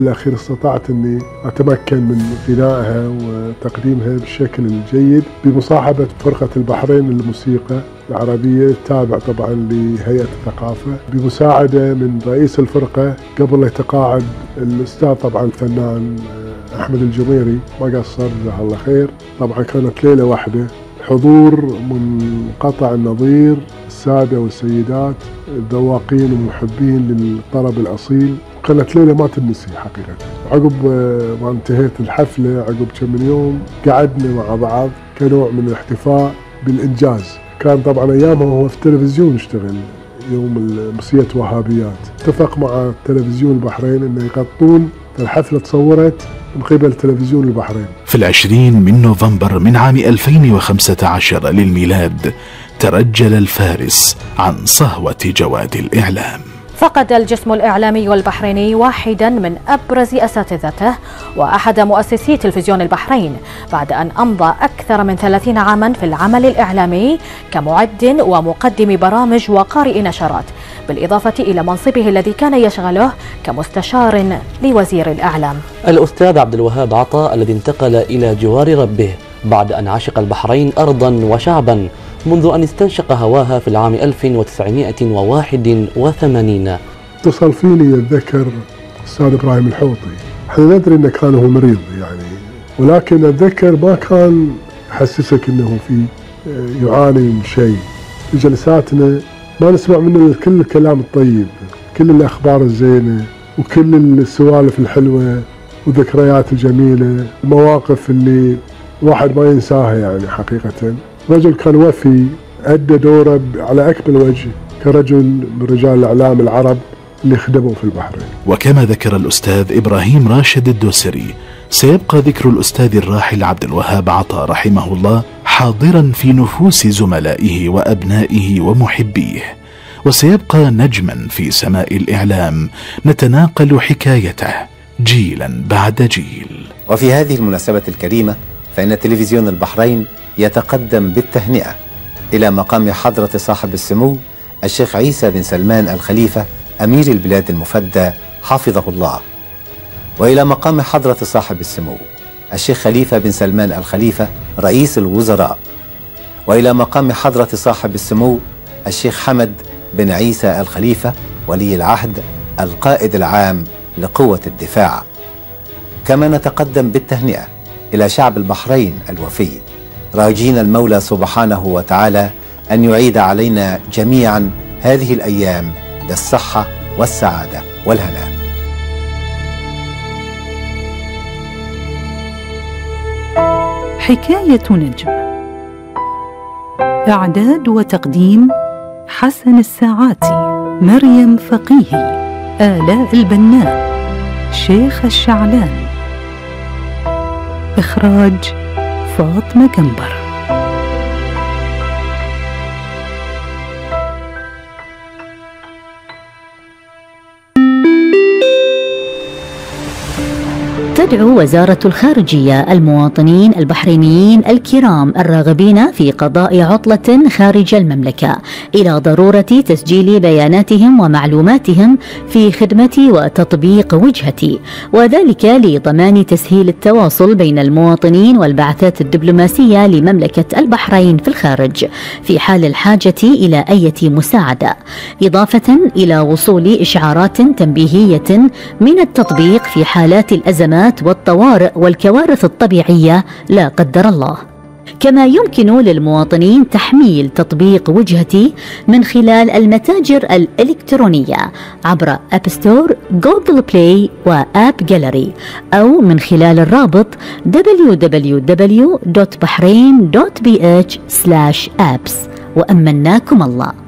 بالأخير استطعت أني أتمكن من غنائها وتقديمها بالشكل الجيد بمصاحبة فرقة البحرين للموسيقى العربية التابع طبعا لهيئة الثقافة، بمساعدة من رئيس الفرقة قبل لا يتقاعد الأستاذ طبعا الفنان أحمد الجميري، ما قصر جزاه الله خير. طبعا كانت ليلة واحدة، حضور منقطع النظير، السادة والسيدات الذواقين ومحبين للطرب الأصيل. كانت ليلة ما تنسي حقيقة. عقب ما انتهيت الحفلة عقب كم يوم قعدنا مع بعض كنوع من الاحتفاء بالإنجاز. كان طبعا أيامها هو في التلفزيون اشتغل يوم أمسية وهابيات، اتفق مع تلفزيون البحرين أنه يغطون الحفلة، تصورت من قبل تلفزيون البحرين. في 20 من نوفمبر من عام 2015 للميلاد ترجل الفارس عن صهوة جواد الإعلام. فقد الجسم الإعلامي البحريني واحدا من أبرز أساتذته وأحد مؤسسي تلفزيون البحرين، بعد أن أمضى أكثر من 30 عاما في العمل الإعلامي كمعد ومقدم برامج وقارئ نشرات، بالإضافة إلى منصبه الذي كان يشغله كمستشار لوزير الإعلام. الأستاذ عبد الوهاب عطا الذي انتقل إلى جوار ربه بعد أن عشق البحرين أرضا وشعبا منذ أن استنشق هواها في العام 1981. اتصل فيني أتذكر الأستاذ إبراهيم الحوطي، احنا ندري أنه كان هو مريض يعني، ولكن أتذكر ما كان يحسسك أنه في يعاني من شيء. في جلساتنا ما نسمع منه كل الكلام الطيب، كل الأخبار الزينة وكل السوالف الحلوة والذكريات الجميلة، المواقف اللي الواحد ما ينساها يعني حقيقة. رجل كان وفي، أدى دوره على أكمل وجه كرجل من رجال الإعلام العرب اللي خدموا في البحرين. وكما ذكر الأستاذ إبراهيم راشد الدوسري، سيبقى ذكر الأستاذ الراحل عبد الوهاب عطا رحمه الله حاضرا في نفوس زملائه وأبنائه ومحبيه، وسيبقى نجما في سماء الإعلام نتناقل حكايته جيلا بعد جيل. وفي هذه المناسبة الكريمة فإن تلفزيون البحرين يتقدم بالتهنئة إلى مقام حضرة صاحب السمو الشيخ عيسى بن سلمان الخليفة أمير البلاد المفدى حفظه الله، وإلى مقام حضرة صاحب السمو الشيخ خليفة بن سلمان الخليفة رئيس الوزراء، وإلى مقام حضرة صاحب السمو الشيخ حمد بن عيسى الخليفة ولي العهد القائد العام لقوة الدفاع. كما نتقدم بالتهنئة إلى شعب البحرين الوفي، راجين المولى سبحانه وتعالى أن يعيد علينا جميعا هذه الأيام بالصحة والسعادة والهناء. حكاية نجم، إعداد وتقديم حسن الساعاتي، مريم فقيهي، آلاء البناء، شيخ الشعلان، إخراج فاطمة كنبر. تدعو وزارة الخارجية المواطنين البحرينيين الكرام الراغبين في قضاء عطلة خارج المملكة إلى ضرورة تسجيل بياناتهم ومعلوماتهم في خدمة وتطبيق وجهتي، وذلك لضمان تسهيل التواصل بين المواطنين والبعثات الدبلوماسية لمملكة البحرين في الخارج في حال الحاجة إلى أي مساعدة، إضافة إلى وصول إشعارات تنبيهية من التطبيق في حالات الأزمات والطوارئ والكوارث الطبيعية لا قدر الله. كما يمكن للمواطنين تحميل تطبيق وجهتي من خلال المتاجر الإلكترونية عبر أب ستور، جوجل بلاي وآب جاليري، أو من خلال الرابط www.bahrain.bh/apps. وأمناكم الله.